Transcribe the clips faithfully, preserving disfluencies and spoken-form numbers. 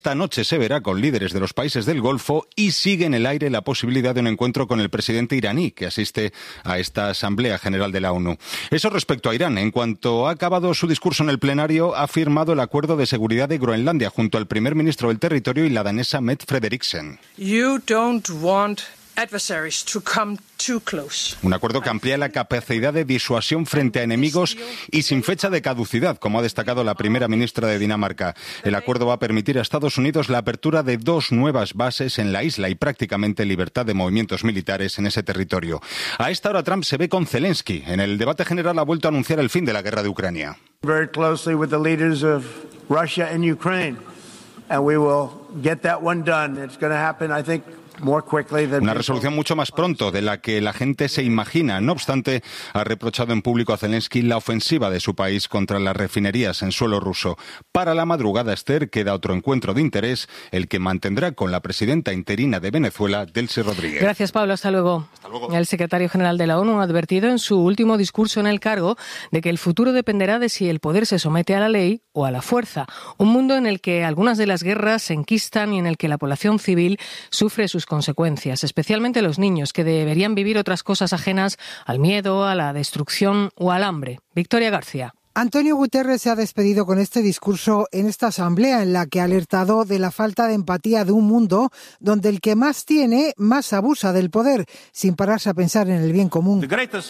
Esta noche se verá con líderes de los países del Golfo y sigue en el aire la posibilidad de un encuentro con el presidente iraní que asiste a esta Asamblea General de la ONU. Eso respecto a Irán. En cuanto ha acabado su discurso en el plenario, ha firmado el acuerdo de seguridad de Groenlandia junto al primer ministro del territorio y la danesa Mette Frederiksen. You don't want adversaries to come too close. Un acuerdo que amplía la capacidad de disuasión frente a enemigos y sin fecha de caducidad, como ha destacado la primera ministra de Dinamarca. El acuerdo va a permitir a Estados Unidos la apertura de dos nuevas bases en la isla y prácticamente libertad de movimientos militares en ese territorio. A esta hora Trump se ve con Zelensky. En el debate general ha vuelto a anunciar el fin de la guerra de Ucrania. Very closely with the leaders of Russia and Ukraine, and we will get that one done. It's going to happen, I think. Una resolución mucho más pronto de la que la gente se imagina. No obstante, ha reprochado en público a Zelensky la ofensiva de su país contra las refinerías en suelo ruso. Para la madrugada, Esther, queda otro encuentro de interés, el que mantendrá con la presidenta interina de Venezuela, Delcy Rodríguez. Gracias, Pablo. Hasta luego. Hasta luego. El secretario general de la ONU ha advertido en su último discurso en el cargo de que el futuro dependerá de si el poder se somete a la ley o a la fuerza. Un mundo en el que algunas de las guerras se enquistan y en el que la población civil sufre sus consecuencias, especialmente los niños, que deberían vivir otras cosas ajenas al miedo, a la destrucción o al hambre. Victoria García. Antonio Guterres se ha despedido con este discurso en esta asamblea en la que ha alertado de la falta de empatía de un mundo donde el que más tiene, más abusa del poder, sin pararse a pensar en el bien común.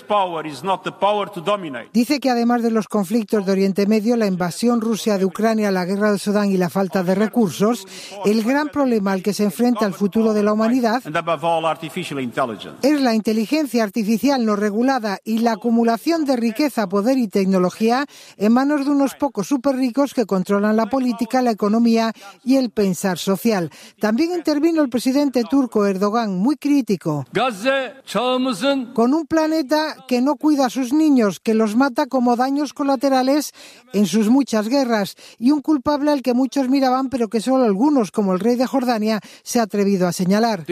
Dice que además de los conflictos de Oriente Medio, la invasión rusa de Ucrania, la guerra de Sudán y la falta de recursos, el gran problema al que se enfrenta el futuro de la humanidad es la inteligencia artificial no regulada y la acumulación de riqueza, poder y tecnología en manos de unos pocos súper ricos que controlan la política, la economía y el pensar social. También intervino el presidente turco Erdogan, muy crítico. Con un planeta que no cuida a sus niños, que los mata como daños colaterales en sus muchas guerras, y un culpable al que muchos miraban, pero que solo algunos, como el rey de Jordania, se ha atrevido a señalar.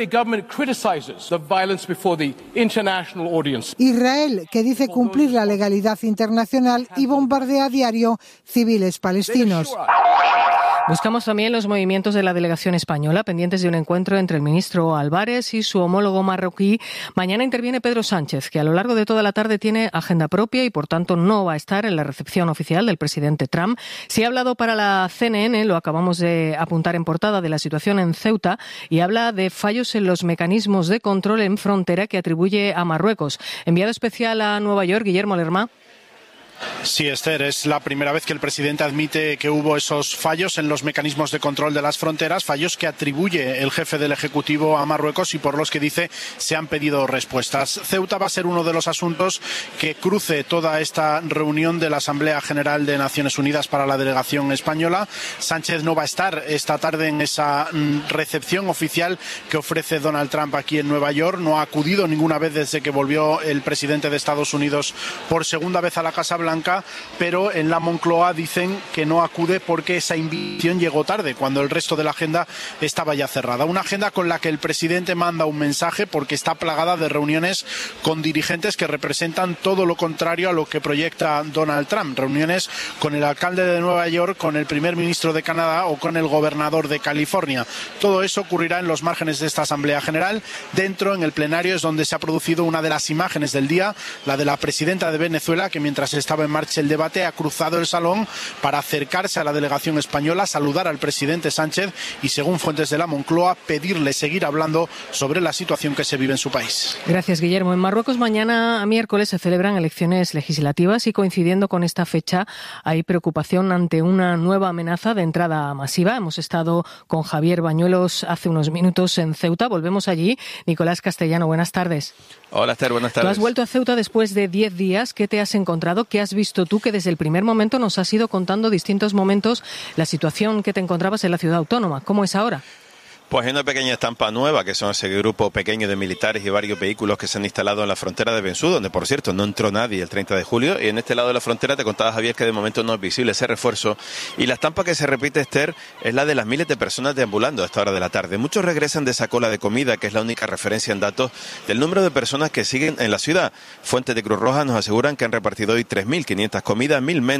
Israel, que dice cumplir la legalidad internacional y bombardea a diario civiles palestinos. Buscamos también los movimientos de la delegación española, pendientes de un encuentro entre el ministro Álvarez y su homólogo marroquí. Mañana interviene Pedro Sánchez, que a lo largo de toda la tarde tiene agenda propia y, por tanto, no va a estar en la recepción oficial del presidente Trump. Sí ha hablado para la C N N, lo acabamos de apuntar en portada, de la situación en Ceuta, y habla de fallos en los mecanismos de control en frontera que atribuye a Marruecos. Enviado especial a Nueva York, Guillermo Lerma. Sí, Esther, es la primera vez que el presidente admite que hubo esos fallos en los mecanismos de control de las fronteras, fallos que atribuye el jefe del Ejecutivo a Marruecos y por los que dice se han pedido respuestas. Ceuta va a ser uno de los asuntos que cruce toda esta reunión de la Asamblea General de Naciones Unidas para la delegación española. Sánchez no va a estar esta tarde en esa recepción oficial que ofrece Donald Trump aquí en Nueva York. No ha acudido ninguna vez desde que volvió el presidente de Estados Unidos por segunda vez a la Casa Blanca. Blanca, pero en la Moncloa dicen que no acude porque esa invitación llegó tarde, cuando el resto de la agenda estaba ya cerrada. Una agenda con la que el presidente manda un mensaje porque está plagada de reuniones con dirigentes que representan todo lo contrario a lo que proyecta Donald Trump. Reuniones con el alcalde de Nueva York, con el primer ministro de Canadá o con el gobernador de California. Todo eso ocurrirá en los márgenes de esta Asamblea General. Dentro, en el plenario, es donde se ha producido una de las imágenes del día, la de la presidenta de Venezuela, que mientras estaba en marcha el debate ha cruzado el salón para acercarse a la delegación española, saludar al presidente Sánchez y, según fuentes de la Moncloa, pedirle seguir hablando sobre la situación que se vive en su país. Gracias, Guillermo. En Marruecos mañana miércoles se celebran elecciones legislativas y, coincidiendo con esta fecha, hay preocupación ante una nueva amenaza de entrada masiva. Hemos estado con Javier Bañuelos hace unos minutos en Ceuta. Volvemos allí. Nicolás Castellano, buenas tardes. Hola, Esther, buenas tardes. Tú has vuelto a Ceuta después de diez días. ¿Qué te has encontrado? ¿Qué has visto tú, que desde el primer momento nos has ido contando distintos momentos la situación que te encontrabas en la ciudad autónoma? ¿Cómo es ahora? Pues hay una pequeña estampa nueva, que son ese grupo pequeño de militares y varios vehículos que se han instalado en la frontera de Bensú, donde, por cierto, no entró nadie el treinta de julio. Y en este lado de la frontera te contaba, Javier, que de momento no es visible ese refuerzo. Y la estampa que se repite, Esther, es la de las miles de personas deambulando a esta hora de la tarde. Muchos regresan de esa cola de comida, que es la única referencia en datos del número de personas que siguen en la ciudad. Fuentes de Cruz Roja nos aseguran que han repartido hoy tres mil quinientas comidas, mil menos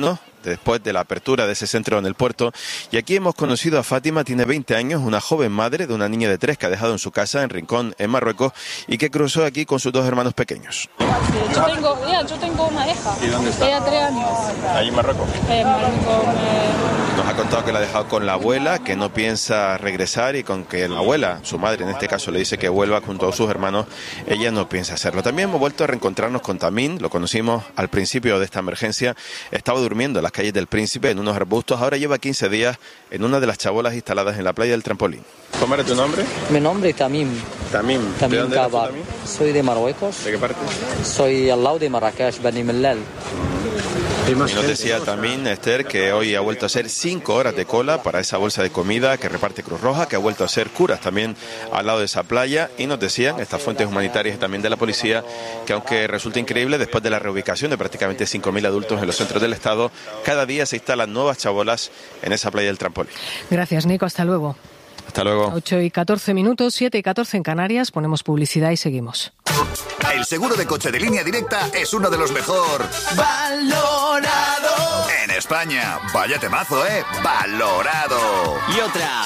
después de la apertura de ese centro en el puerto. Y aquí hemos conocido a Fátima, tiene veinte años, una joven madre de una niña de tres que ha dejado en su casa en Rincón, en Marruecos, y que cruzó aquí con sus dos hermanos pequeños. Yo tengo, ya, yo tengo una hija. ¿Y dónde está? Ella tres años. ¿Ahí en Marruecos? En Marruecos. Eh... Nos ha contado que la ha dejado con la abuela, que no piensa regresar y con que la abuela, su madre en este caso, le dice que vuelva junto a sus hermanos, ella no piensa hacerlo. También hemos vuelto a reencontrarnos con Tamín, lo conocimos al principio de esta emergencia, estaba durmiendo en las calles del Príncipe en unos arbustos, ahora lleva quince días en una de las chabolas instaladas en la playa del Trampolín. ¿Cómo era tu nombre? Mi nombre es Tamim. Tamim. Tamim ¿De dónde eres tú, Kabar. Tamim? Soy de Marruecos. ¿De qué parte? Soy al lado de Marrakech, Beni Mellal. Y nos decía también Esther que hoy ha vuelto a hacer cinco horas de cola para esa bolsa de comida que reparte Cruz Roja, que ha vuelto a hacer curas también al lado de esa playa, y nos decían estas fuentes humanitarias y también de la policía que aunque resulta increíble, después de la reubicación de prácticamente cinco mil adultos en los centros del Estado, cada día se instalan nuevas chabolas en esa playa del Trampolín. Gracias, Nico, hasta luego. Hasta luego. ocho y catorce minutos, siete y catorce en Canarias, ponemos publicidad y seguimos. El seguro de coche de Línea Directa es uno de los mejor valorado en España. Vaya temazo, ¿eh? Valorado. Y otra,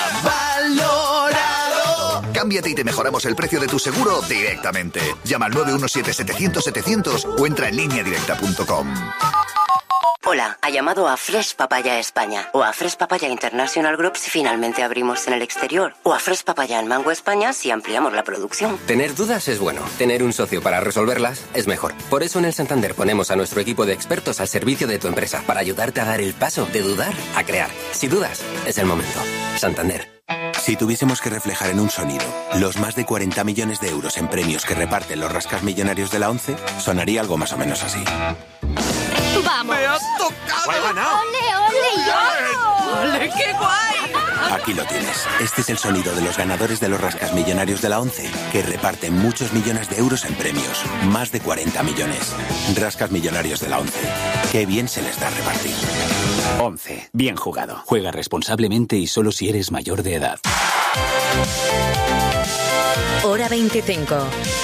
valorado. Cámbiate y te mejoramos el precio de tu seguro directamente. Llama al nueve uno siete, setecientos, setecientos o entra en línea directa punto com. Hola, ha llamado a Fresh Papaya España o a Fresh Papaya International Group si finalmente abrimos en el exterior, o a Fresh Papaya en Mango España si ampliamos la producción. Tener dudas es bueno, tener un socio para resolverlas es mejor. Por eso en el Santander ponemos a nuestro equipo de expertos al servicio de tu empresa para ayudarte a dar el paso de dudar a crear. Si dudas, es el momento. Santander. Si tuviésemos que reflejar en un sonido los más de cuarenta millones de euros en premios que reparten los rascas millonarios de la ONCE, sonaría algo más o menos así. ¡Vamos! ¡Me has tocado! ¡He ganado! ¡Ole, ole! ¡Ole, qué guay! Aquí lo tienes. Este es el sonido de los ganadores de los rascas millonarios de la ONCE, que reparten muchos millones de euros en premios. Más de cuarenta millones. Rascas millonarios de la ONCE. Qué bien se les da repartir. ONCE. Bien jugado. Juega responsablemente y solo si eres mayor de edad. Hora veinticinco.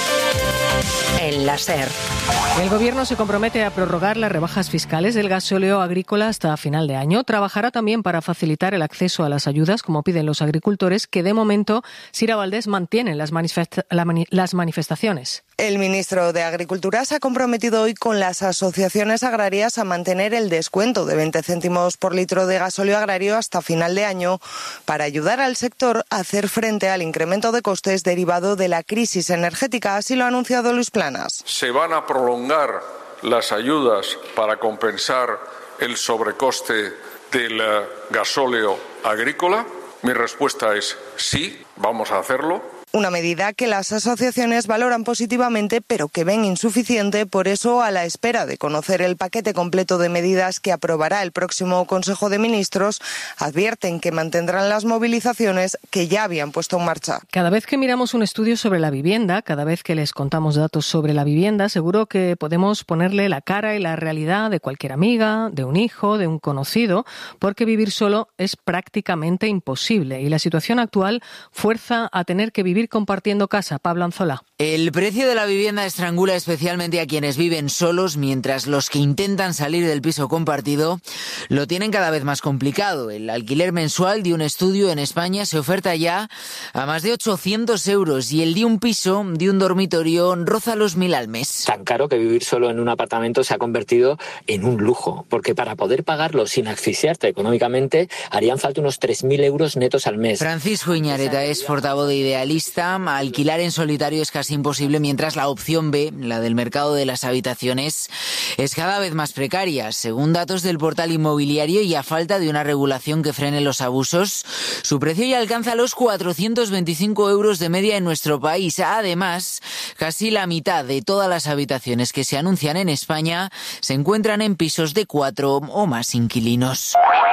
En la SER. El Gobierno se compromete a prorrogar las rebajas fiscales del gasóleo agrícola hasta final de año. Trabajará también para facilitar el acceso a las ayudas, como piden los agricultores, que de momento Sira Valdés mantienen las, manifesta- la mani- las manifestaciones. El ministro de Agricultura se ha comprometido hoy con las asociaciones agrarias a mantener el descuento de veinte céntimos por litro de gasóleo agrario hasta final de año para ayudar al sector a hacer frente al incremento de costes derivado de la crisis energética. Así lo ha anunciado Luis Planas. Se van a prolongar las ayudas para compensar el sobrecoste del gasóleo agrícola. Mi respuesta es sí, vamos a hacerlo. Una medida que las asociaciones valoran positivamente, pero que ven insuficiente. Por eso, a la espera de conocer el paquete completo de medidas que aprobará el próximo Consejo de Ministros, advierten que mantendrán las movilizaciones que ya habían puesto en marcha. Cada vez que miramos un estudio sobre la vivienda, cada vez que les contamos datos sobre la vivienda, seguro que podemos ponerle la cara y la realidad de cualquier amiga, de un hijo, de un conocido, porque vivir solo es prácticamente imposible. Y la situación actual fuerza a tener que vivir compartiendo casa. Pablo Anzola. El precio de la vivienda estrangula especialmente a quienes viven solos, mientras los que intentan salir del piso compartido lo tienen cada vez más complicado. El alquiler mensual de un estudio en España se oferta ya a más de ochocientos euros y el de un piso, de un dormitorio, roza los mil al mes. Tan caro que vivir solo en un apartamento se ha convertido en un lujo, porque para poder pagarlo sin asfixiarte económicamente harían falta unos tres mil euros netos al mes. Francisco Iñareta es portavoz de Idealista. Alquilar en solitario es casi imposible, mientras la opción B, la del mercado de las habitaciones, es cada vez más precaria. Según datos del portal inmobiliario y a falta de una regulación que frene los abusos, su precio ya alcanza los cuatrocientos veinticinco euros de media en nuestro país. Además, casi la mitad de todas las habitaciones que se anuncian en España se encuentran en pisos de cuatro o más inquilinos.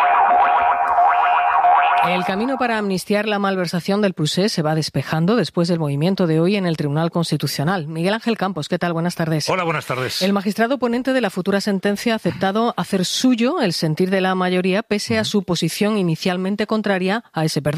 El camino para amnistiar la malversación del Prusés se va despejando después del movimiento de hoy en el Tribunal Constitucional. Miguel Ángel Campos, ¿qué tal? Buenas tardes. Hola, buenas tardes. El magistrado ponente de la futura sentencia ha aceptado hacer suyo el sentir de la mayoría pese a su posición inicialmente contraria a ese perdón.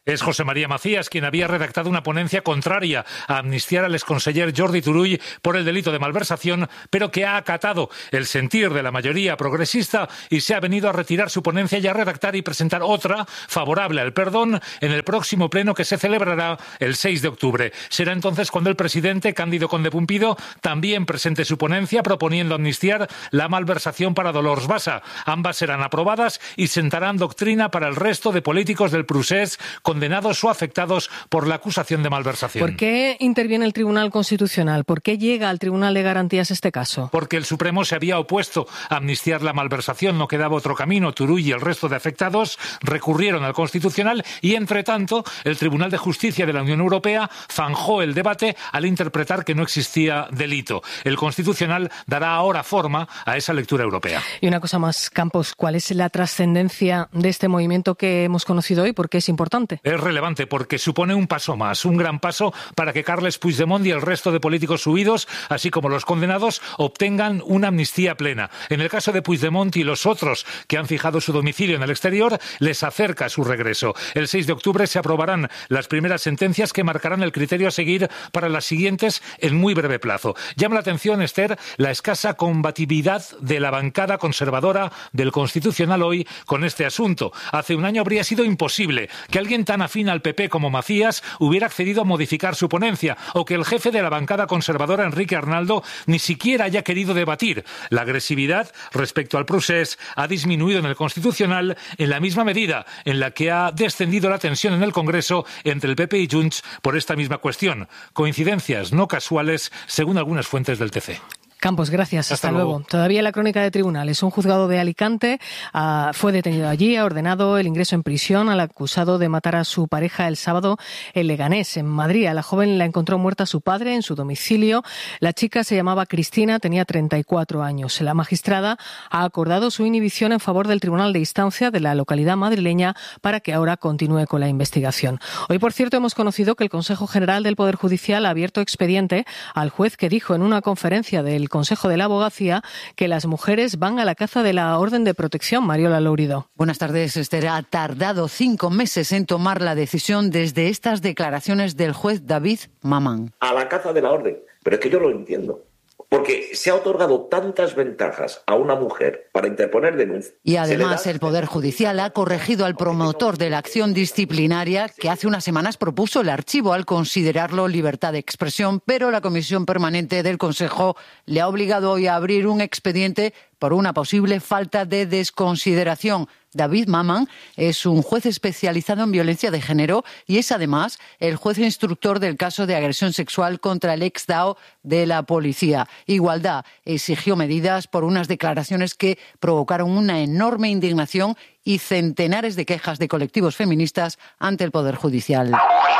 Es José María Macías quien había redactado una ponencia contraria a amnistiar al exconseller Jordi Turull por el delito de malversación, pero que ha acatado el sentir de la mayoría progresista y se ha venido a retirar su ponencia y a redactar y presentar otra favorable al perdón en el próximo pleno que se celebrará el seis de octubre. Será entonces cuando el presidente Cándido Conde Pumpido también presente su ponencia proponiendo amnistiar la malversación para Dolors Bassa. Ambas serán aprobadas y sentarán doctrina para el resto de políticos del procés condenados o afectados por la acusación de malversación. ¿Por qué interviene el Tribunal Constitucional? ¿Por qué llega al Tribunal de Garantías este caso? Porque el Supremo se había opuesto a amnistiar la malversación, no quedaba otro camino. Turull y el resto de afectados recurrieron al Constitucional y, entre tanto, el Tribunal de Justicia de la Unión Europea zanjó el debate al interpretar que no existía delito. El Constitucional dará ahora forma a esa lectura europea. Y una cosa más, Campos, ¿cuál es la trascendencia de este movimiento que hemos conocido hoy? ¿Por qué es importante? Es relevante porque supone un paso más, un gran paso para que Carles Puigdemont y el resto de políticos huidos, así como los condenados, obtengan una amnistía plena. En el caso de Puigdemont y los otros que han fijado su domicilio en el exterior, les acerca su regreso. El seis de octubre se aprobarán las primeras sentencias que marcarán el criterio a seguir para las siguientes en muy breve plazo. Llama la atención, Esther, la escasa combatividad de la bancada conservadora del Constitucional hoy con este asunto. Hace un año habría sido imposible que alguien tan afín al P P como Macías hubiera accedido a modificar su ponencia, o que el jefe de la bancada conservadora, Enrique Arnaldo, ni siquiera haya querido debatir. La agresividad respecto al procés ha disminuido en el Constitucional en la misma medida en la que ha descendido la tensión en el Congreso entre el P P y Junts por esta misma cuestión. Coincidencias no casuales, según algunas fuentes del T C. Campos, gracias. Hasta, Hasta luego. luego. Todavía la crónica de tribunales. Un juzgado de Alicante uh, fue detenido allí, ha ordenado el ingreso en prisión al acusado de matar a su pareja el sábado en Leganés, en Madrid. A la joven la encontró muerta su padre en su domicilio. La chica se llamaba Cristina, tenía treinta y cuatro años. La magistrada ha acordado su inhibición en favor del Tribunal de Instancia de la localidad madrileña para que ahora continúe con la investigación. Hoy, por cierto, hemos conocido que el Consejo General del Poder Judicial ha abierto expediente al juez que dijo en una conferencia del Consejo de la Abogacía que las mujeres van a la caza de la orden de protección. Mariola Lourido. Buenas tardes, Esther. Ha tardado cinco meses en tomar la decisión desde estas declaraciones del juez David Mamán. A la caza de la orden. Pero es que yo lo entiendo. Porque se ha otorgado tantas ventajas a una mujer para interponer denuncia. Y además el Poder Judicial ha corregido al promotor de la acción disciplinaria que hace unas semanas propuso el archivo al considerarlo libertad de expresión, pero la Comisión Permanente del Consejo le ha obligado hoy a abrir un expediente por una posible falta de desconsideración. David Mamán es un juez especializado en violencia de género y es además el juez instructor del caso de agresión sexual contra el ex D A O de la policía. Igualdad exigió medidas por unas declaraciones que provocaron una enorme indignación y centenares de quejas de colectivos feministas ante el Poder Judicial.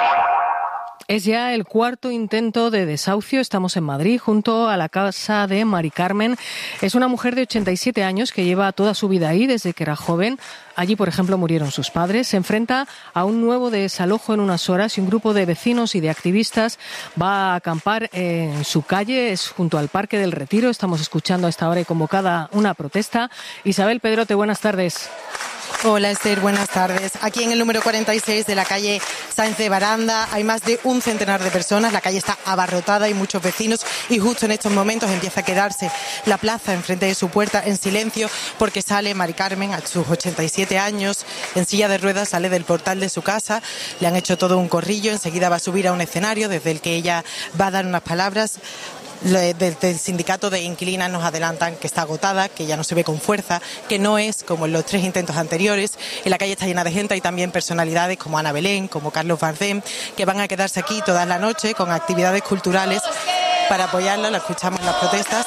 Es ya el cuarto intento de desahucio. Estamos en Madrid, junto a la casa de Mari Carmen. Es una mujer de ochenta y siete años que lleva toda su vida ahí desde que era joven. Allí, por ejemplo, murieron sus padres. Se enfrenta a un nuevo desalojo en unas horas y un grupo de vecinos y de activistas va a acampar en su calle. Es junto al Parque del Retiro. Estamos escuchando a esta hora y convocada una protesta. Isabel Pedrote, buenas tardes. Hola Esther, buenas tardes. Aquí en el número cuarenta y seis de la calle Sáenz de Baranda hay más de un centenar de personas. La calle está abarrotada, hay muchos vecinos y justo en estos momentos empieza a quedarse la plaza enfrente de su puerta en silencio porque sale Mari Carmen a sus ochenta y siete años en silla de ruedas, sale del portal de su casa. Le han hecho todo un corrillo, enseguida va a subir a un escenario desde el que ella va a dar unas palabras. Desde el sindicato de inquilinas nos adelantan que está agotada, que ya no se ve con fuerza, que no es como en los tres intentos anteriores. En la calle está llena de gente, hay también personalidades como Ana Belén, como Carlos Bardem, que van a quedarse aquí toda la noche con actividades culturales para apoyarla. La escuchamos en las protestas,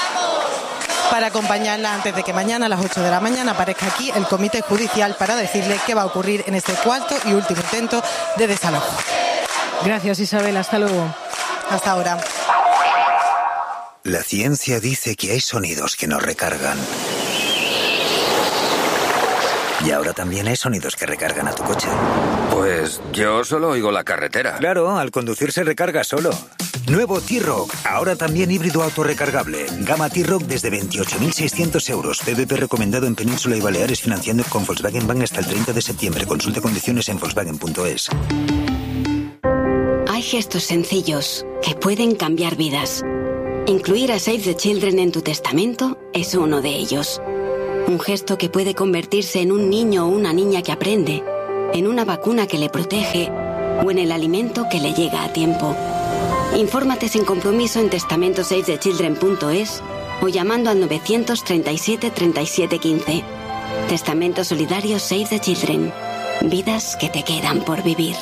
para acompañarla antes de que mañana a las ocho de la mañana aparezca aquí el comité judicial para decirle qué va a ocurrir en este cuarto y último intento de desalojo. Gracias, Isabel. Hasta luego. Hasta ahora. La ciencia dice que hay sonidos que nos recargan. Y ahora también hay sonidos que recargan a tu coche. Pues yo solo oigo la carretera. Claro, al conducir se recarga solo. Nuevo T-Rock, ahora también híbrido autorrecargable. Gama T-Rock desde veintiocho mil seiscientos euros. P V P recomendado en Península y Baleares financiando con Volkswagen Bank hasta el treinta de septiembre. Consulte condiciones en volkswagen punto es. Hay gestos sencillos que pueden cambiar vidas. Incluir a Save the Children en tu testamento es uno de ellos. Un gesto que puede convertirse en un niño o una niña que aprende, en una vacuna que le protege o en el alimento que le llega a tiempo. Infórmate sin compromiso en testamento save the children punto es o llamando al novecientos treinta y siete treinta y siete quince. Testamento solidario Save the Children. Vidas que te quedan por vivir.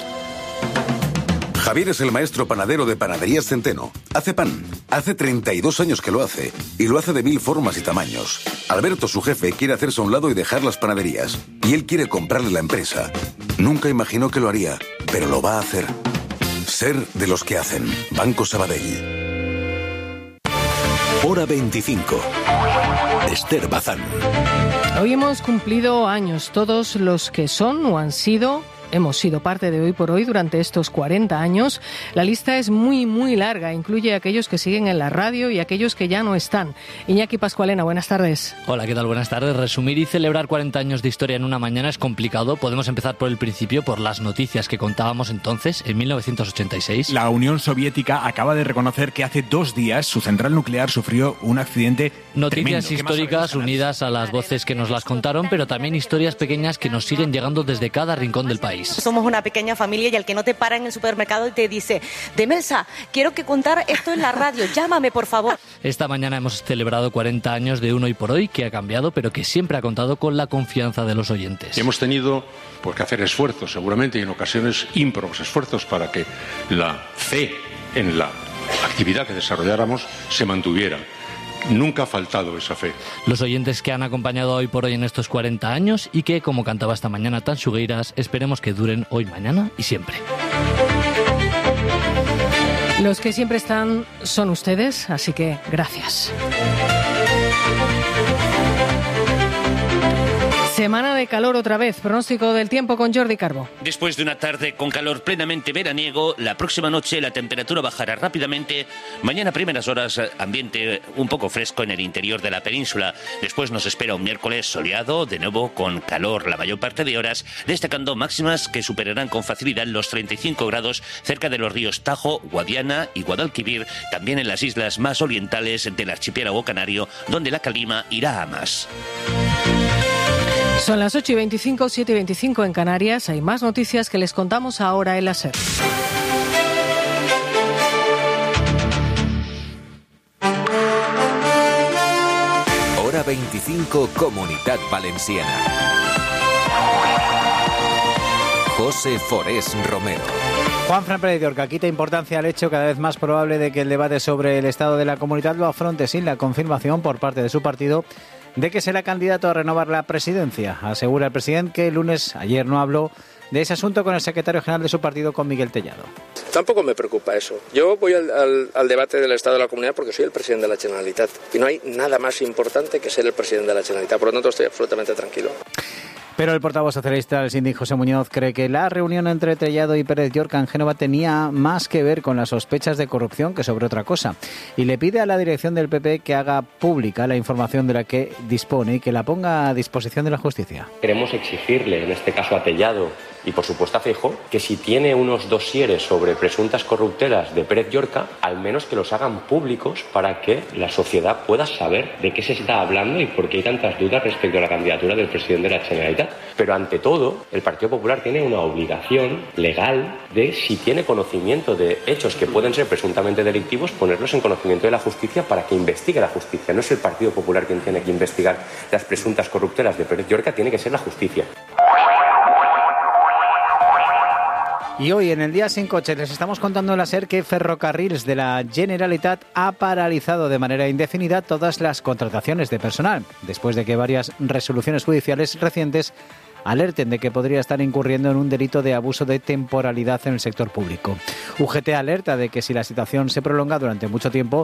Javier es el maestro panadero de Panaderías Centeno. Hace pan. Hace treinta y dos años que lo hace. Y lo hace de mil formas y tamaños. Alberto, su jefe, quiere hacerse a un lado y dejar las panaderías. Y él quiere comprarle la empresa. Nunca imaginó que lo haría, pero lo va a hacer. Ser de los que hacen. Banco Sabadell. Hora veinticinco. Esther Bazán. Hoy hemos cumplido años, todos los que son o han sido... Hemos sido parte de Hoy por Hoy durante estos cuarenta años. La lista es muy, muy larga. Incluye a aquellos que siguen en la radio y aquellos que ya no están. Iñaki Pascualena, buenas tardes. Hola, ¿qué tal? Buenas tardes. Resumir y celebrar cuarenta años de historia en una mañana es complicado. Podemos empezar por el principio, por las noticias que contábamos entonces, en mil novecientos ochenta y seis. La Unión Soviética acaba de reconocer que hace dos días su central nuclear sufrió un accidente Noticias tremendo. históricas unidas a las voces que nos las contaron, pero también historias pequeñas que nos siguen llegando desde cada rincón del país. Somos una pequeña familia y el que no te para en el supermercado y te dice: Demelsa, quiero que contar esto en la radio, llámame por favor. Esta mañana hemos celebrado cuarenta años de un Hoy por Hoy que ha cambiado, pero que siempre ha contado con la confianza de los oyentes. Hemos tenido pues, que hacer esfuerzos, seguramente, y en ocasiones ímprobos esfuerzos para que la fe en la actividad que desarrolláramos se mantuviera. Nunca ha faltado esa fe. Los oyentes que han acompañado Hoy por Hoy en estos cuarenta años y que, como cantaba esta mañana Tan Xugueiras, esperemos que duren hoy, mañana y siempre. Los que siempre están son ustedes, así que gracias. Semana de calor otra vez. Pronóstico del tiempo con Jordi Carbo. Después de una tarde con calor plenamente veraniego, la próxima noche la temperatura bajará rápidamente. Mañana primeras horas, ambiente un poco fresco en el interior de la península. Después nos espera un miércoles soleado, de nuevo con calor la mayor parte de horas, destacando máximas que superarán con facilidad los treinta y cinco grados cerca de los ríos Tajo, Guadiana y Guadalquivir, también en las islas más orientales del archipiélago canario, donde la calima irá a más. Son las ocho y veinticinco, siete y veinticinco en Canarias. Hay más noticias que les contamos ahora en la SER. Hora veinticinco, Comunitat Valenciana. José Forés Romero. Juanfran Pérez de Orca quita importancia al hecho cada vez más probable de que el debate sobre el estado de la comunidad lo afronte sin la confirmación por parte de su partido de que será candidato a renovar la presidencia. Asegura el presidente que el lunes, ayer no habló de ese asunto con el secretario general de su partido, con Miguel Tellado. Tampoco me preocupa eso. Yo voy al, al, al debate del estado de la comunidad porque soy el presidente de la Generalitat y no hay nada más importante que ser el presidente de la Generalitat. Por lo tanto, estoy absolutamente tranquilo. Pero el portavoz socialista, el síndic José Muñoz, cree que la reunión entre Tellado y Pérez Llorca en Génova tenía más que ver con las sospechas de corrupción que sobre otra cosa. Y le pide a la dirección del P P que haga pública la información de la que dispone y que la ponga a disposición de la justicia. Queremos exigirle, en este caso a Tellado y por supuesto a Feijóo, que si tiene unos dosieres sobre presuntas corruptelas de Pérez Llorca, al menos que los hagan públicos para que la sociedad pueda saber de qué se está hablando y por qué hay tantas dudas respecto a la candidatura del presidente de la Generalitat. Pero ante todo, el Partido Popular tiene una obligación legal de, si tiene conocimiento de hechos que pueden ser presuntamente delictivos, ponerlos en conocimiento de la justicia para que investigue la justicia. No es el Partido Popular quien tiene que investigar las presuntas corruptelas de Pérez Llorca, tiene que ser la justicia. Y hoy, en el Día Sin Coches, les estamos contando en la SER que Ferrocarrils de la Generalitat ha paralizado de manera indefinida todas las contrataciones de personal, después de que varias resoluciones judiciales recientes alerten de que podría estar incurriendo en un delito de abuso de temporalidad en el sector público. U G T alerta de que si la situación se prolonga durante mucho tiempo,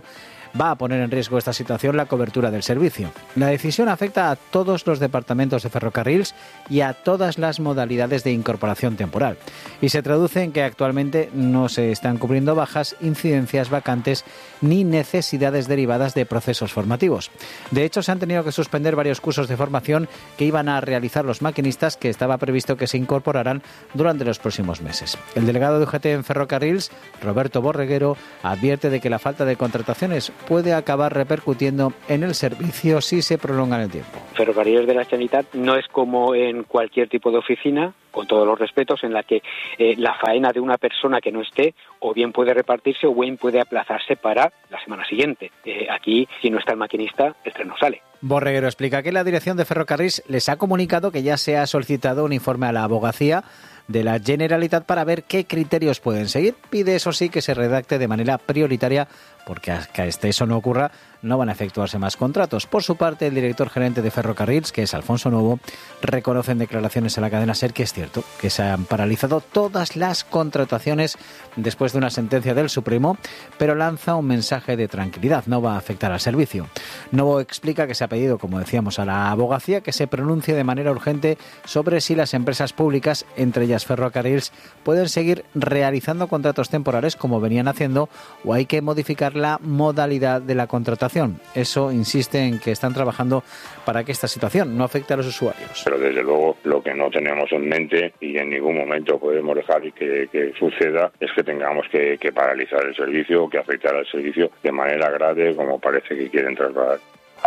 va a poner en riesgo esta situación la cobertura del servicio. La decisión afecta a todos los departamentos de Ferrocarrils y a todas las modalidades de incorporación temporal. Y se traduce en que actualmente no se están cubriendo bajas, incidencias, vacantes ni necesidades derivadas de procesos formativos. De hecho, se han tenido que suspender varios cursos de formación que iban a realizar los maquinistas, que estaba previsto que se incorporaran durante los próximos meses. El delegado de U G T en Ferrocarrils, Roberto Borreguero, advierte de que la falta de contrataciones puede acabar repercutiendo en el servicio si se prolonga en el tiempo. Ferrocarriles de la Generalitat no es como en cualquier tipo de oficina, con todos los respetos, en la que eh, la faena de una persona que no esté o bien puede repartirse o bien puede aplazarse para la semana siguiente. Eh, aquí, si no está el maquinista, el tren no sale. Borreguero explica que la dirección de Ferrocarrils les ha comunicado que ya se ha solicitado un informe a la abogacía de la Generalitat para ver qué criterios pueden seguir. Pide, eso sí, que se redacte de manera prioritaria, porque hasta que eso no ocurra no van a efectuarse más contratos. Por su parte, el director gerente de Ferrocarrils, que es Alfonso Novo, reconoce en declaraciones a la cadena SER que es cierto que se han paralizado todas las contrataciones después de una sentencia del Supremo, pero lanza un mensaje de tranquilidad, no va a afectar al servicio. Novo explica que se ha pedido, como decíamos, a la abogacía que se pronuncie de manera urgente sobre si las empresas públicas, entre ellas Ferrocarrils, pueden seguir realizando contratos temporales como venían haciendo, o hay que modificar la modalidad de la contratación. Eso insiste en que están trabajando para que esta situación no afecte a los usuarios. Pero desde luego lo que no tenemos en mente y en ningún momento podemos dejar que, que suceda es que tengamos que, que paralizar el servicio o que afectar al servicio de manera grave como parece que quieren trasladar.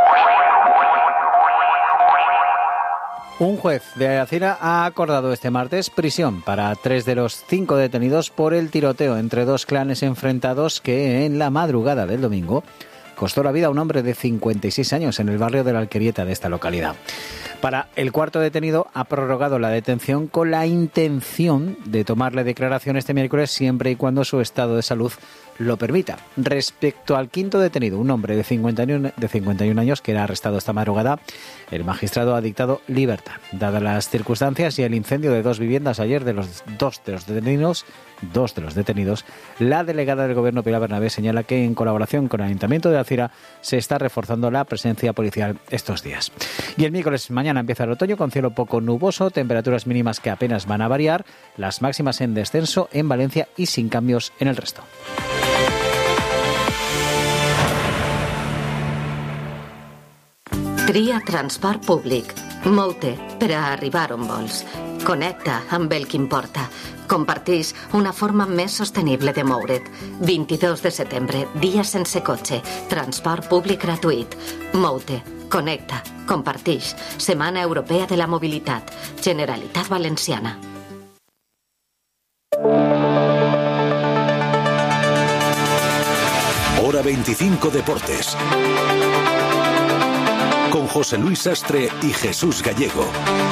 Un juez de Algeciras ha acordado este martes prisión para tres de los cinco detenidos por el tiroteo entre dos clanes enfrentados que en la madrugada del domingo costó la vida a un hombre de cincuenta y seis años en el barrio de la Alquerieta de esta localidad. Para el cuarto detenido ha prorrogado la detención con la intención de tomarle declaración este miércoles siempre y cuando su estado de salud lo permita. Respecto al quinto detenido, un hombre de cincuenta y uno años que era arrestado esta madrugada, el magistrado ha dictado libertad. Dadas las circunstancias y el incendio de dos viviendas ayer de los dos de los detenidos, dos de los detenidos, la delegada del Gobierno, Pilar Bernabé, señala que en colaboración con el Ayuntamiento de Algeciras se está reforzando la presencia policial estos días. Y el miércoles mañana empieza el otoño con cielo poco nuboso, temperaturas mínimas que apenas van a variar, las máximas en descenso en Valencia y sin cambios en el resto. Tria transport públic. Molte per a arribar on vols. Connecta amb el que importa. Compartix una forma més sostenible de moure't. vint-i-dos de setembre, dia sense cotxe. Transport públic gratuït. Moute. Connecta. Compartix. Setmana Europea de la Mobilitat. Generalitat Valenciana. Hora veinticinco Deportes. Con José Luis Sastre y Jesús Gallego.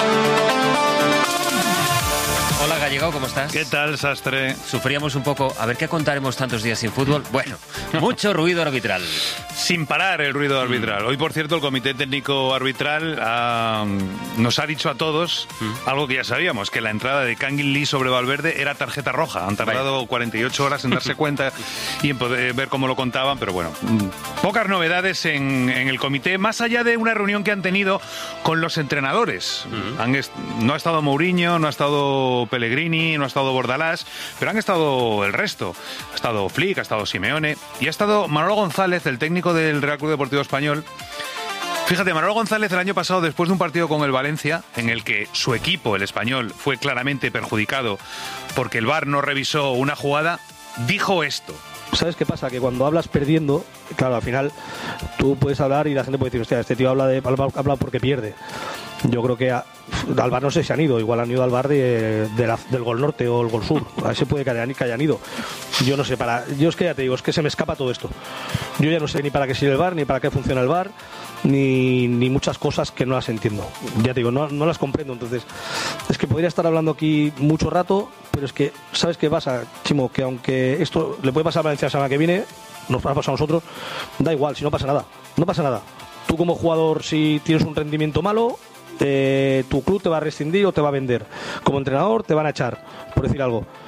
Hola Gallego, ¿cómo estás? ¿Qué tal, Sastre? Sufríamos un poco. A ver, ¿qué contaremos tantos días sin fútbol? Bueno, mucho ruido arbitral. Sin parar el ruido arbitral. Hoy, por cierto, el Comité Técnico Arbitral ha, nos ha dicho a todos mm. algo que ya sabíamos, que la entrada de Kangin Lee sobre Valverde era tarjeta roja. Han tardado Vaya. cuarenta y ocho horas en darse cuenta y en poder ver cómo lo contaban, pero bueno, pocas novedades en, en el comité, más allá de una reunión que han tenido con los entrenadores. Mm. Han est- no ha estado Mourinho, no ha estado Pellegrini, no ha estado Bordalás, pero han estado el resto. Ha estado Flick, ha estado Simeone y ha estado Manolo González, el técnico del Real Club Deportivo Español. Fíjate, Manolo González el año pasado, después de un partido con el Valencia, en el que su equipo, el Español, fue claramente perjudicado porque el V A R no revisó una jugada, dijo esto. ¿Sabes qué pasa? Que cuando hablas perdiendo, claro, al final tú puedes hablar y la gente puede decir, hostia, este tío habla, de, habla, habla porque pierde. Yo creo que a, al V A R no sé si han ido, igual han ido al V A R de, de la, del Gol Norte o el Gol Sur, a ese puede que hayan, que hayan ido. Yo no sé, para yo es que ya te digo, es que se me escapa todo esto. Yo ya no sé ni para qué sirve el V A R, ni para qué funciona el V A R, ni, ni muchas cosas que no las entiendo. Ya te digo, no, no las comprendo, entonces es que podría estar hablando aquí mucho rato, pero es que, ¿sabes qué pasa, Chimo? Que aunque esto le puede pasar a Valencia la semana que viene, nos va a pasar a nosotros, da igual, si no pasa nada, no pasa nada. Tú como jugador, si tienes un rendimiento malo, Eh, tu club te va a rescindir o te va a vender. Como entrenador te van a echar, por decir algo.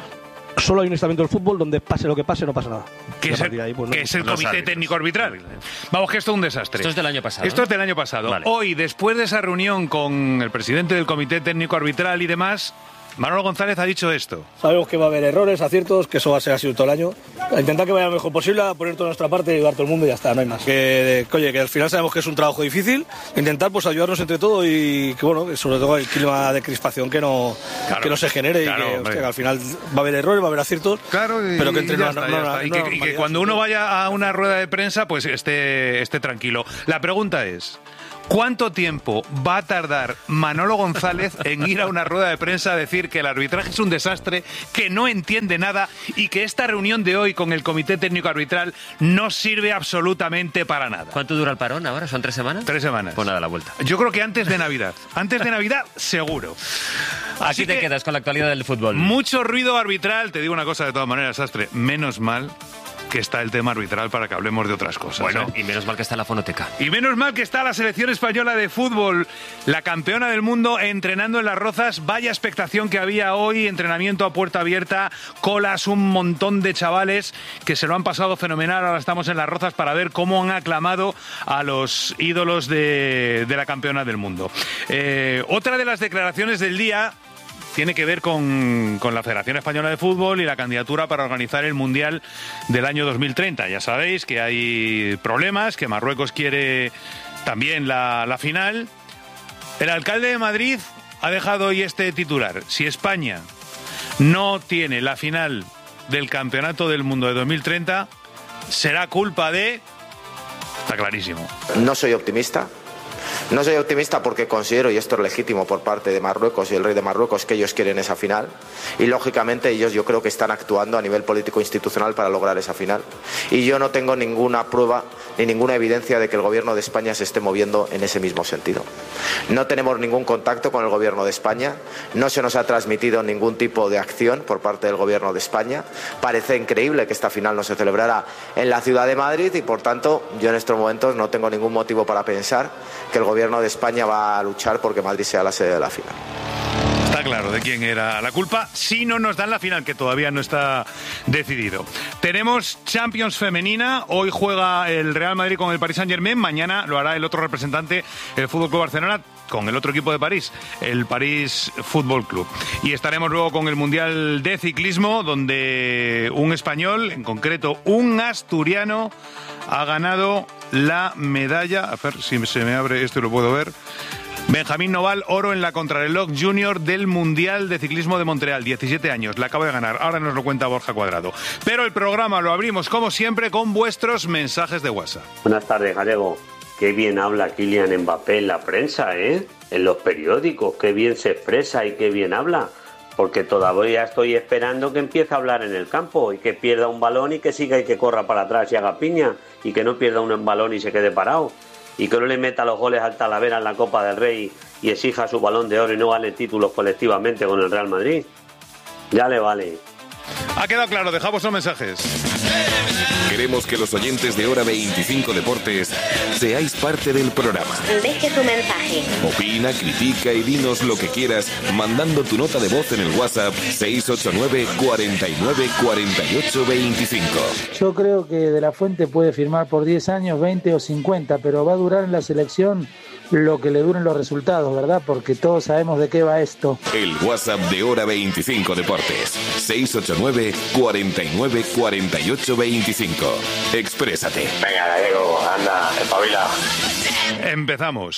solo hay un estamento del fútbol donde pase lo que pase, no pasa nada. Que es el, ahí, pues, no, que es el no comité técnico arbitral. Vamos, que esto es un desastre. Esto es del año pasado. Esto es del año pasado. Vale. Hoy, después de esa reunión con el presidente del comité técnico arbitral y demás, Manolo González ha dicho esto. Sabemos que va a haber errores, aciertos, que eso va a ser así todo el año. A intentar que vaya lo mejor posible, a poner toda nuestra parte y ayudar a todo el mundo y ya está, no hay más. Que, que, oye, que al final sabemos que es un trabajo difícil, intentar pues ayudarnos entre todos y que bueno, que sobre todo el clima de crispación que no, claro, que no se genere claro, y que, hostia, que al final va a haber errores, va a haber aciertos, claro, y, pero que entre no, no, no, y, que, y que cuando uno vaya a una rueda de prensa pues esté, esté tranquilo. La pregunta es: ¿cuánto tiempo va a tardar Manolo González en ir a una rueda de prensa a decir que el arbitraje es un desastre, que no entiende nada y que esta reunión de hoy con el Comité Técnico Arbitral no sirve absolutamente para nada? ¿Cuánto dura el parón ahora? ¿Son tres semanas? Tres semanas. Pues nada, la vuelta. Yo creo que antes de Navidad. Antes de Navidad, seguro. Así te quedas con la actualidad del fútbol. Mucho ruido arbitral. Te digo una cosa de todas maneras, Sastre. Menos mal que está el tema arbitral para que hablemos de otras cosas. Bueno, ¿eh? Y menos mal que está la fonoteca. Y menos mal que está la selección española de fútbol, la campeona del mundo, entrenando en Las Rozas. Vaya expectación que había hoy, entrenamiento a puerta abierta, colas, un montón de chavales que se lo han pasado fenomenal. Ahora estamos en Las Rozas para ver cómo han aclamado a los ídolos de, de la campeona del mundo. Eh, otra de las declaraciones del día tiene que ver con, con la Federación Española de Fútbol y la candidatura para organizar el Mundial del año dos mil treinta. Ya sabéis que hay problemas, que Marruecos quiere también la, la final. El alcalde de Madrid ha dejado hoy este titular: si España no tiene la final del Campeonato del Mundo de dos mil treinta, será culpa de... Está clarísimo. No soy optimista. No soy optimista porque considero, y esto es legítimo por parte de Marruecos y el rey de Marruecos, que ellos quieren esa final. Y lógicamente ellos yo creo que están actuando a nivel político e institucional para lograr esa final. Y yo no tengo ninguna prueba ni ninguna evidencia de que el gobierno de España se esté moviendo en ese mismo sentido. No tenemos ningún contacto con el gobierno de España. No se nos ha transmitido ningún tipo de acción por parte del gobierno de España. Parece increíble que esta final no se celebrara en la ciudad de Madrid y por tanto yo en estos momentos no tengo ningún motivo para pensar que el gobierno de España va a luchar porque Madrid sea la sede de la final. Está claro de quién era la culpa si no nos dan la final, que todavía no está decidido. Tenemos Champions femenina. Hoy juega el Real Madrid con el Paris Saint-Germain. Mañana lo hará el otro representante, el Fútbol Club Barcelona, con el otro equipo de París, el París Fútbol Club. Y estaremos luego con el Mundial de Ciclismo, donde un español, en concreto un asturiano, ha ganado la medalla. A ver si se me abre esto y lo puedo ver. Benjamín Noval, oro en la contrarreloj junior del Mundial de Ciclismo de Montreal, diecisiete años, la acaba de ganar, ahora nos lo cuenta Borja Cuadrado. Pero el programa lo abrimos como siempre con vuestros mensajes de WhatsApp. Buenas tardes, Gallego. Qué bien habla Kylian Mbappé en la prensa, ¿eh? En los periódicos, qué bien se expresa y qué bien habla. Porque todavía estoy esperando que empiece a hablar en el campo y que pierda un balón y que siga y que corra para atrás y haga piña y que no pierda un balón y se quede parado. Y que no le meta los goles al Talavera en la Copa del Rey y exija su Balón de Oro y no gane títulos colectivamente con el Real Madrid. Ya le vale. Ha quedado claro, dejamos los mensajes. Queremos que los oyentes de Hora veinticinco Deportes seáis parte del programa. Deje tu mensaje. Opina, critica y dinos lo que quieras mandando tu nota de voz en el WhatsApp seis ocho nueve, cuarenta y nueve, cuarenta y ocho, veinticinco. Yo creo que De La Fuente puede firmar por diez años, veinte o cincuenta, pero va a durar en la selección lo que le duren los resultados, ¿verdad? Porque todos sabemos de qué va esto. El WhatsApp de Hora veinticinco Deportes, seis ocho nueve, cuarenta y nueve, cuarenta y ocho, veinticinco. Exprésate. Venga, Gallego, anda, espabila. Empezamos.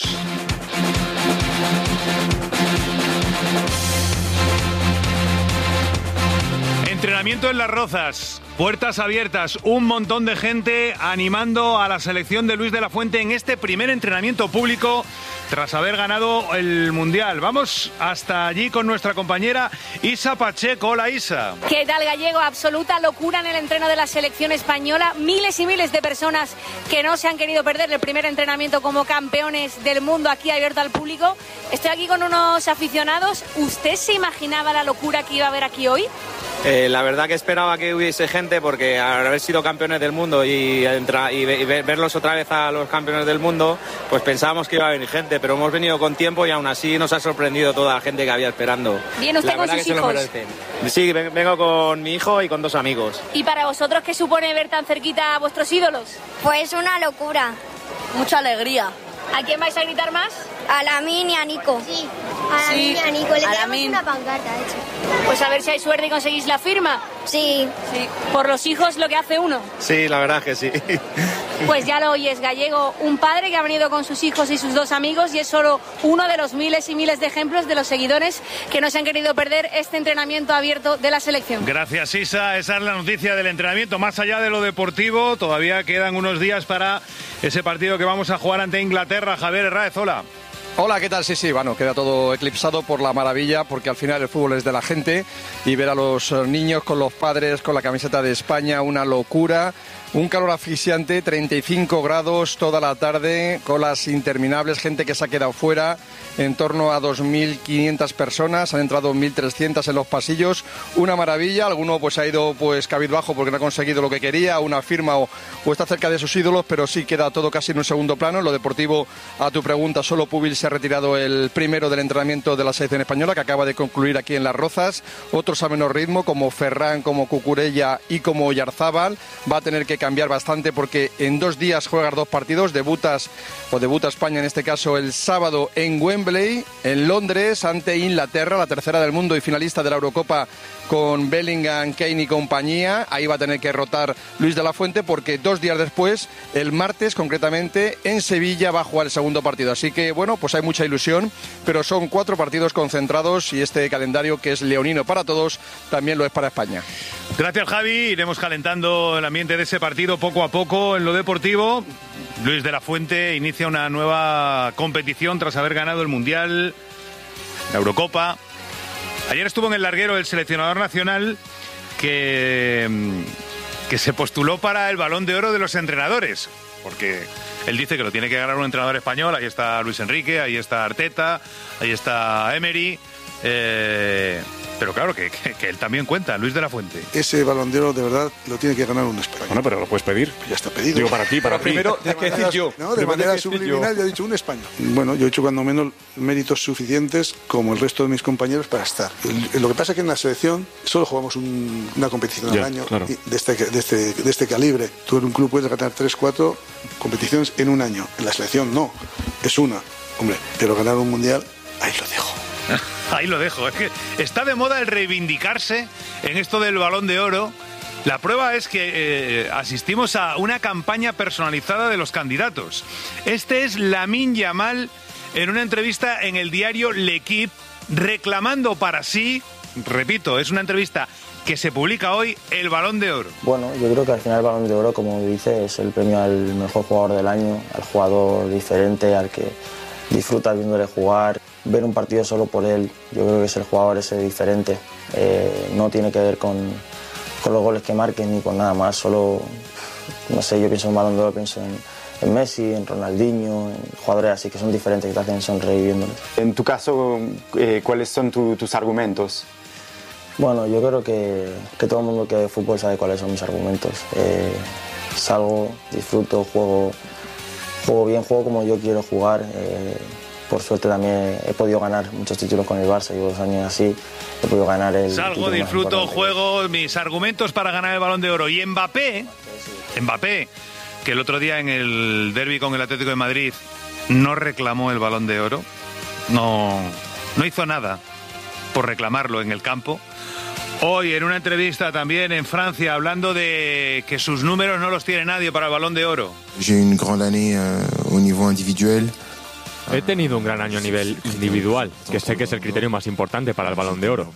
Entrenamiento en Las Rozas, puertas abiertas, un montón de gente animando a la selección de Luis de la Fuente en este primer entrenamiento público tras haber ganado el Mundial. Vamos hasta allí con nuestra compañera Isa Pacheco. Hola, Isa. ¿Qué tal, Gallego? Absoluta locura en el entreno de la selección española. Miles y miles de personas que no se han querido perder el primer entrenamiento como campeones del mundo aquí abierto al público. Estoy aquí con unos aficionados. ¿Usted se imaginaba la locura que iba a haber aquí hoy? Eh, la verdad que esperaba que hubiese gente porque al haber sido campeones del mundo y, entra, y, ve, y verlos otra vez a los campeones del mundo, pues pensábamos que iba a venir gente, pero hemos venido con tiempo y aún así nos ha sorprendido toda la gente que había esperando. ¿Viene usted la con verdad sus que hijos? Se lo merecen. Sí, vengo con mi hijo y con dos amigos. ¿Y para vosotros qué supone ver tan cerquita a vuestros ídolos? Pues una locura. Mucha alegría. ¿A quién vais a gritar más? A Lamine y a Nico. Sí, a Lamine y a Nico. Le damos una pancarta, de hecho. Pues a ver si hay suerte y conseguís la firma. Sí. Sí. Por los hijos lo que hace uno. Sí, la verdad que sí. Pues ya lo oyes, Gallego, un padre que ha venido con sus hijos y sus dos amigos y es solo uno de los miles y miles de ejemplos de los seguidores que no se han querido perder este entrenamiento abierto de la selección. Gracias, Isa. Esa es la noticia del entrenamiento. Más allá de lo deportivo, todavía quedan unos días para ese partido que vamos a jugar ante Inglaterra. Javier Herráez, hola. Hola, ¿qué tal? Sí, sí, bueno, queda todo eclipsado por la maravilla, porque al final el fútbol es de la gente y ver a los niños con los padres, con la camiseta de España, una locura. Un calor asfixiante, treinta y cinco grados toda la tarde, colas interminables, gente que se ha quedado fuera, en torno a dos mil quinientas personas, han entrado mil trescientas en los pasillos, una maravilla. Alguno pues ha ido pues cabizbajo porque no ha conseguido lo que quería, una firma o, o está cerca de sus ídolos, pero sí queda todo casi en un segundo plano. En lo deportivo, a tu pregunta, solo Pubil se ha retirado el primero del entrenamiento de la selección española, que acaba de concluir aquí en Las Rozas. Otros a menor ritmo, como Ferran, como Cucurella y como Oyarzábal. Va a tener que cambiar bastante porque en dos días juegas dos partidos, debutas o debuta España en este caso el sábado en Wembley, en Londres, ante Inglaterra, la tercera del mundo y finalista de la Eurocopa, con Bellingham, Kane y compañía. Ahí va a tener que rotar Luis de la Fuente porque dos días después, el martes concretamente, en Sevilla va a jugar el segundo partido. Así que bueno, pues hay mucha ilusión, pero son cuatro partidos concentrados y este calendario, que es leonino para todos, también lo es para España. Gracias, Javi. Iremos calentando el ambiente de ese partido poco a poco. En lo deportivo, Luis de la Fuente inicia una nueva competición tras haber ganado el Mundial, la Eurocopa. Ayer estuvo en el larguero el seleccionador nacional que, que se postuló para el Balón de Oro de los entrenadores, porque él dice que lo tiene que ganar un entrenador español. Ahí está Luis Enrique, ahí está Arteta, ahí está Emery. Eh, pero claro, que, que, que él también cuenta, Luis de la Fuente. Ese Balón de Oro de verdad lo tiene que ganar un español. Bueno, pero lo puedes pedir. Pues ya está pedido. Digo, para ti, para pero ti. Primero, de que manera, decir yo. No, de manera subliminal yo he dicho un español. Bueno, yo he hecho cuando menos méritos suficientes como el resto de mis compañeros para estar. Lo que pasa es que en la selección solo jugamos un, una competición al ya, año claro. de, este, de, este, de este calibre. Tú en un club puedes ganar tres, cuatro competiciones en un año. En la selección no, es una. Hombre, pero ganar un mundial, ahí lo dejo. Ahí lo dejo. Es que está de moda el reivindicarse en esto del Balón de Oro. La prueba es que eh, asistimos a una campaña personalizada de los candidatos. Este es Lamine Yamal en una entrevista en el diario L'Equipe, reclamando para sí, repito, es una entrevista que se publica hoy, el Balón de Oro. Bueno, yo creo que al final el Balón de Oro, como dice, es el premio al mejor jugador del año, al jugador diferente, al que disfruta viéndole jugar, ver un partido solo por él. Yo creo que es el jugador ese diferente. Eh, no tiene que ver con, con los goles que marquen ni con nada más. Solo, no sé, yo pienso en Balón de Oro, pienso en, en Messi, en Ronaldinho, en jugadores así que son diferentes, que te hacen sonreír viéndoles. En tu caso, eh, ¿cuáles son tu, tus argumentos? Bueno, yo creo que, que todo el mundo que ve fútbol sabe cuáles son mis argumentos. Eh, salgo, disfruto, juego, juego bien, juego como yo quiero jugar. Eh, por suerte también he podido ganar muchos títulos con el Barça, llevo dos años así, he podido ganar el Salgo, disfruto, juego, mis argumentos para ganar el Balón de Oro. Y Mbappé, Mbappé, que el otro día en el derbi con el Atlético de Madrid no reclamó el Balón de Oro, no, no hizo nada por reclamarlo en el campo. Hoy en una entrevista también en Francia, hablando de que sus números no los tiene nadie para el Balón de Oro. J'ai une grande année euh, au niveau individuel. He tenido un gran año a nivel individual, que sé que es el criterio más importante para el Balón de Oro.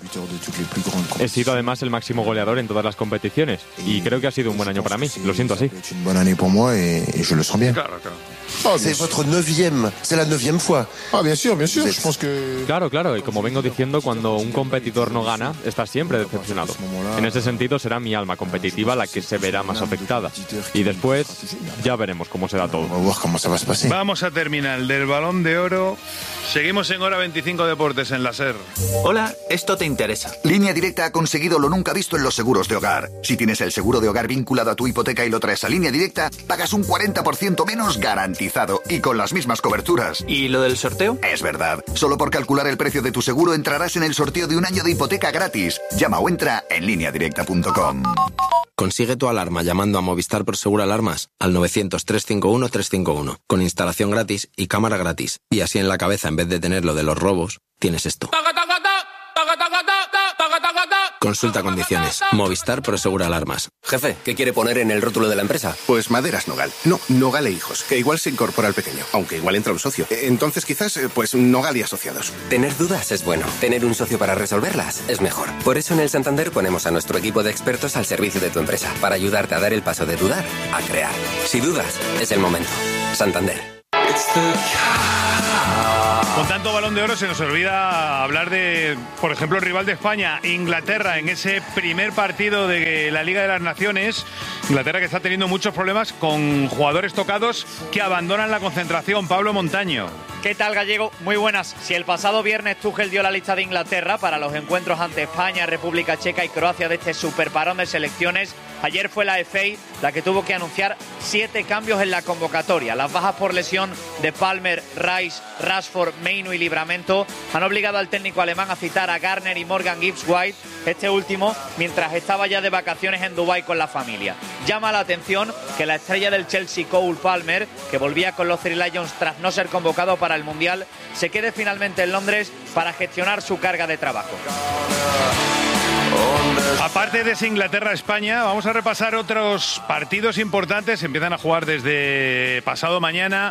He sido además el máximo goleador en todas las competiciones y creo que ha sido un buen año para mí, lo siento así. C'est une bonne année pour moi et, et je le sens bien. Claro, claro. Oh, c'est votre neuvième, c'est la neuvième fois. Ah, bien sûr, bien sûr, je pense que... Claro, claro, y como vengo diciendo, cuando un competidor no gana, está siempre decepcionado. En ese sentido será mi alma competitiva la que se verá más afectada. Y después ya veremos cómo se da todo. Vamos a terminar el del Balón de Oro. Seguimos en Hora veinticinco Deportes en la SER. Hola, esto te interesa. Línea Directa ha conseguido lo nunca visto en los seguros de hogar. Si tienes el seguro de hogar vinculado a tu hipoteca y lo traes a Línea Directa, pagas un cuarenta por ciento menos garantizado y con las mismas coberturas. ¿Y lo del sorteo? Es verdad. Solo por calcular el precio de tu seguro entrarás en el sorteo de un año de hipoteca gratis. Llama o entra en línea directa punto com. Consigue tu alarma llamando a Movistar Prosegur Alarmas al novecientos, trescientos cincuenta y uno, trescientos cincuenta y uno, con instalación gratis y cámara gratis. Y así en la cabeza, en vez de tener lo de los robos, tienes esto. Consulta condiciones. Movistar Prosegur Alarmas. Jefe, ¿qué quiere poner en el rótulo de la empresa? Pues Maderas Nogal. No, Nogal e Hijos, que igual se incorpora al pequeño, aunque igual entra un socio. Entonces quizás, pues Nogal y Asociados. Tener dudas es bueno. Tener un socio para resolverlas es mejor. Por eso en el Santander ponemos a nuestro equipo de expertos al servicio de tu empresa, para ayudarte a dar el paso de dudar a crear. Si dudas, es el momento. Santander. Con tanto Balón de Oro se nos olvida hablar de, por ejemplo, el rival de España, Inglaterra, en ese primer partido de la Liga de las Naciones. Inglaterra que está teniendo muchos problemas con jugadores tocados que abandonan la concentración. Pablo Montaño. ¿Qué tal, Gallego? Muy buenas. Si el pasado viernes Tuchel dio la lista de Inglaterra para los encuentros ante España, República Checa y Croacia de este superparón de selecciones, ayer fue la F A la que tuvo que anunciar siete cambios en la convocatoria. Las bajas por lesión de Palmer, Rice, Rashford, Mainu y Livramento han obligado al técnico alemán a citar a Garner y Morgan Gibbs-White, este último mientras estaba ya de vacaciones en Dubái con la familia. Llama la atención que la estrella del Chelsea, Cole Palmer, que volvía con los Three Lions tras no ser convocado para el Mundial, se quede finalmente en Londres para gestionar su carga de trabajo. Aparte de ese Inglaterra-España, vamos a repasar otros partidos importantes. Empiezan a jugar desde pasado mañana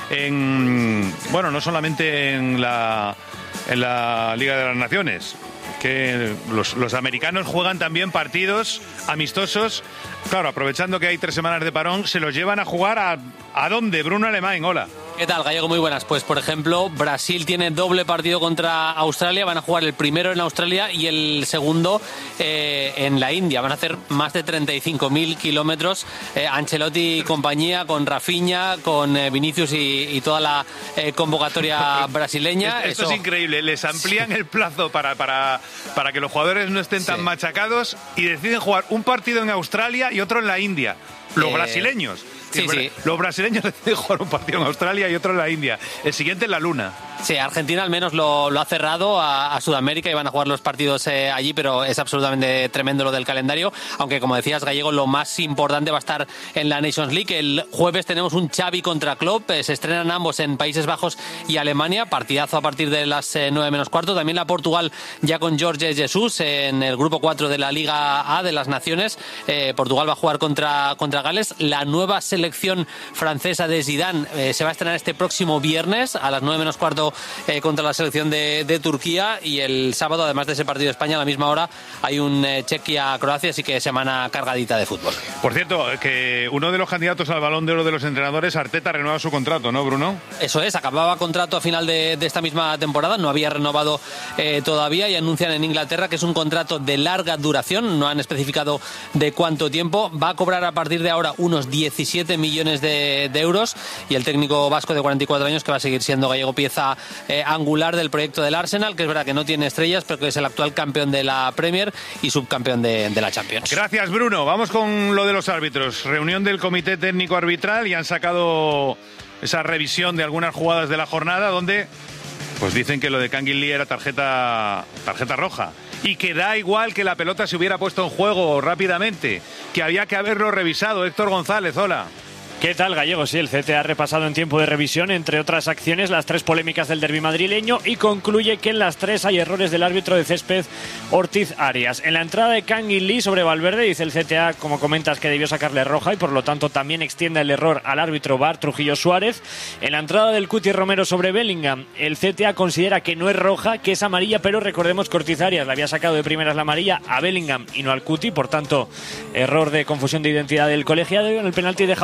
en, bueno, no solamente en la, en la Liga de las Naciones, que los, los americanos juegan también partidos amistosos. Claro, aprovechando que hay tres semanas de parón, se los llevan a jugar a, ¿a dónde? Bruno Alemán, hola. ¿Qué tal, Gallego? Muy buenas. Pues, por ejemplo, Brasil tiene doble partido contra Australia. Van a jugar el primero en Australia y el segundo eh, en la India. Van a hacer más de treinta y cinco mil kilómetros. Eh, Ancelotti y compañía, con Rafinha, con eh, Vinicius y, y toda la eh, convocatoria brasileña. Esto, esto Eso... es increíble. Les amplían el plazo para, para, para que los jugadores no estén tan sí. machacados y deciden jugar un partido en Australia y otro en la India. Los eh... brasileños. Sí, sí. Los brasileños deciden jugar un partido en Australia y otro en la India. El siguiente en la Luna. Sí, Argentina al menos lo, lo ha cerrado a, a Sudamérica y van a jugar los partidos eh, allí, pero es absolutamente tremendo lo del calendario. Aunque, como decías, Gallego, lo más importante va a estar en la Nations League. El jueves tenemos un Xavi contra Klopp. Eh, se estrenan ambos en Países Bajos y Alemania. Partidazo a partir de las eh, nueve menos cuarto. También la Portugal ya con Jorge Jesus en el grupo cuatro de la Liga A de las Naciones. Eh, Portugal va a jugar contra, contra Gales. La nueva selección francesa de Zidane eh, se va a estrenar este próximo viernes a las nueve menos cuarto Eh, contra la selección de, de Turquía, y el sábado, además de ese partido de España, a la misma hora hay un eh, Chequia-Croacia, así que semana cargadita de fútbol. Por cierto, que uno de los candidatos al Balón de Oro de los entrenadores, Arteta, renueva su contrato, ¿no, Bruno? Eso es, acababa contrato a final de, de esta misma temporada, no había renovado eh, todavía, y anuncian en Inglaterra que es un contrato de larga duración, no han especificado de cuánto tiempo. Va a cobrar a partir de ahora unos diecisiete millones de, de euros, y el técnico vasco de cuarenta y cuatro años, que va a seguir siendo, Gallego, pieza Eh, angular del proyecto del Arsenal, que es verdad que no tiene estrellas, pero que es el actual campeón de la Premier y subcampeón de, de la Champions. Gracias, Bruno. Vamos con lo de los árbitros. Reunión del Comité Técnico Arbitral y han sacado esa revisión de algunas jugadas de la jornada donde pues dicen que lo de Kangin Lee era tarjeta, tarjeta roja y que da igual que la pelota se hubiera puesto en juego rápidamente, que había que haberlo revisado. Héctor González, hola. ¿Qué tal, Gallego? Sí, el C T A ha repasado en tiempo de revisión, entre otras acciones, las tres polémicas del derbi madrileño y concluye que en las tres hay errores del árbitro de césped, Ortiz Arias. En la entrada de Kangin Lee sobre Valverde, dice el C T A, como comentas, que debió sacarle roja y por lo tanto también extiende el error al árbitro V A R Trujillo Suárez. En la entrada del Cuti Romero sobre Bellingham, el C T A considera que no es roja, que es amarilla, pero recordemos que Ortiz Arias le había sacado de primeras la amarilla a Bellingham y no al Cuti, por tanto, error de confusión de identidad del colegiado. En el penalti de Hausen sobre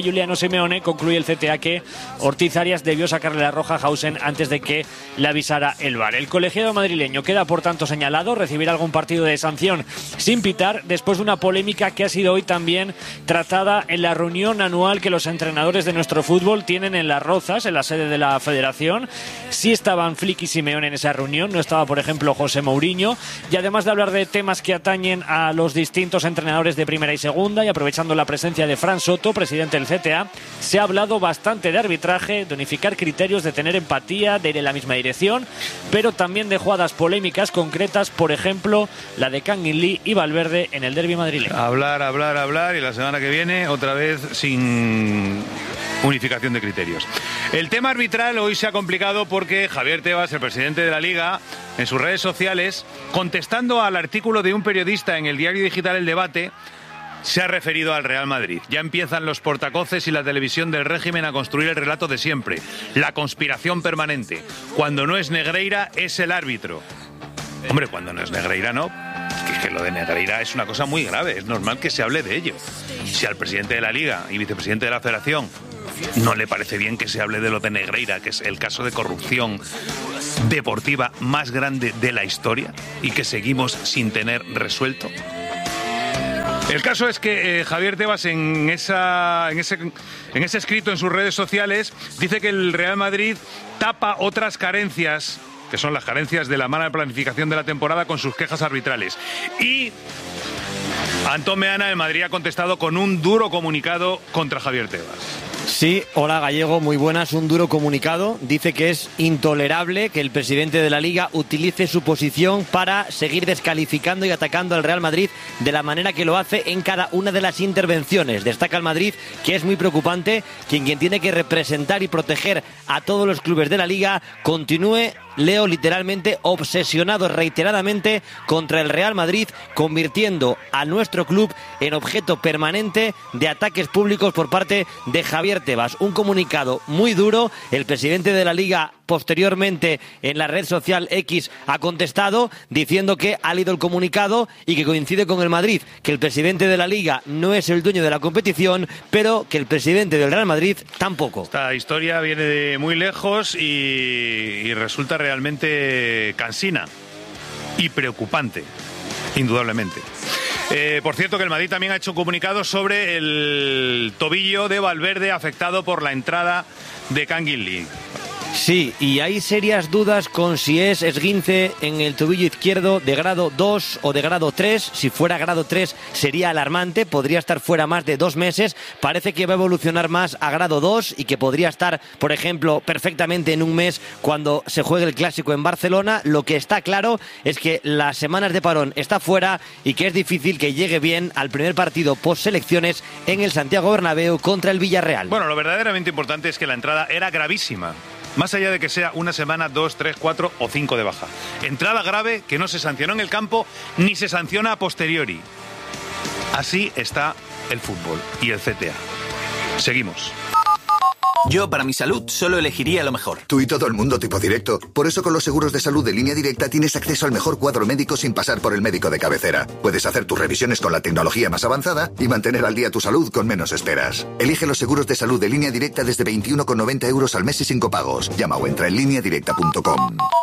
Giuliano Simeone, concluye el C T A que Ortiz Arias debió sacarle la roja a Hausen antes de que le avisara el V A R. El colegiado madrileño queda por tanto señalado, recibirá algún partido de sanción sin pitar después de una polémica que ha sido hoy también tratada en la reunión anual que los entrenadores de nuestro fútbol tienen en Las Rozas, en la sede de la Federación. Sí estaban Flick y Simeone en esa reunión, no estaba por ejemplo José Mourinho, y además de hablar de temas que atañen a los distintos entrenadores de primera y segunda, y aprovechando la presencia de Fran Soto, presidente del C T A, se ha hablado bastante de arbitraje, de unificar criterios, de tener empatía, de ir en la misma dirección, pero también de jugadas polémicas concretas, por ejemplo la de Kangin Lee y Valverde en el derbi madrileño. Hablar, hablar, hablar, y la semana que viene otra vez sin unificación de criterios. El tema arbitral hoy se ha complicado porque Javier Tebas, el presidente de la Liga, en sus redes sociales, contestando al artículo de un periodista en el diario digital El Debate, se ha referido al Real Madrid. Ya empiezan los portacoces y la televisión del régimen a construir el relato de siempre, la conspiración permanente. Cuando no es Negreira, es el árbitro. Hombre, cuando no es Negreira, no. Es que lo de Negreira es una cosa muy grave, es normal que se hable de ello. Si al presidente de la Liga y vicepresidente de la Federación no le parece bien que se hable de lo de Negreira, que es el caso de corrupción deportiva más grande de la historia y que seguimos sin tener resuelto. El caso es que eh, Javier Tebas en, esa, en, ese, en ese escrito en sus redes sociales dice que el Real Madrid tapa otras carencias, que son las carencias de la mala planificación de la temporada, con sus quejas arbitrales. Y Antón Meana de Madrid ha contestado con un duro comunicado contra Javier Tebas. Sí, hola Gallego, muy buenas. Un duro comunicado. Dice que es intolerable que el presidente de la Liga utilice su posición para seguir descalificando y atacando al Real Madrid de la manera que lo hace en cada una de las intervenciones. Destaca el Madrid que es muy preocupante que quien tiene que representar y proteger a todos los clubes de la Liga continúe, leo literalmente, obsesionado reiteradamente contra el Real Madrid, convirtiendo a nuestro club en objeto permanente de ataques públicos por parte de Javier Tebas. Un comunicado muy duro. El presidente de la Liga posteriormente en la red social X ha contestado diciendo que ha leído el comunicado y que coincide con el Madrid, que el presidente de la Liga no es el dueño de la competición, pero que el presidente del Real Madrid tampoco. Esta historia viene de muy lejos y, y resulta realmente cansina y preocupante, indudablemente. Eh, por cierto, que el Madrid también ha hecho un comunicado sobre el tobillo de Valverde afectado por la entrada de Kangin Lee. Sí, y hay serias dudas con si es esguince en el tobillo izquierdo de grado dos o de grado tres. Si fuera grado tres sería alarmante, podría estar fuera más de dos meses. Parece que va a evolucionar más a grado dos y que podría estar, por ejemplo, perfectamente en un mes cuando se juegue el Clásico en Barcelona. Lo que está claro es que las semanas de parón está fuera y que es difícil que llegue bien al primer partido post-selecciones en el Santiago Bernabéu contra el Villarreal. Bueno, lo verdaderamente importante es que la entrada era gravísima. Más allá de que sea una semana, dos, tres, cuatro o cinco de baja. Entrada grave que no se sancionó en el campo ni se sanciona a posteriori. Así está el fútbol y el C T A. Seguimos. Yo, para mi salud, solo elegiría lo mejor. Tú y todo el mundo tipo directo. Por eso con los seguros de salud de Línea Directa tienes acceso al mejor cuadro médico sin pasar por el médico de cabecera. Puedes hacer tus revisiones con la tecnología más avanzada y mantener al día tu salud con menos esperas. Elige los seguros de salud de Línea Directa desde veintiuno con noventa euros al mes y sin copagos. Llama o entra en línea directa punto com.